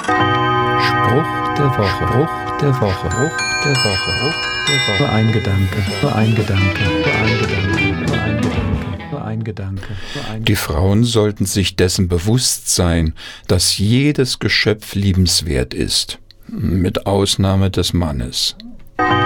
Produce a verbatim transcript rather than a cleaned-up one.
Spruch der Woche, Spruch der Woche, Spruch der Woche, Spruch der Woche. Nur ein Gedanke, nur ein Gedanke, nur ein Gedanke, nur ein Gedanke, nur ein Gedanke. Die Frauen sollten sich dessen bewusst sein, dass jedes Geschöpf liebenswert ist, mit Ausnahme des Mannes.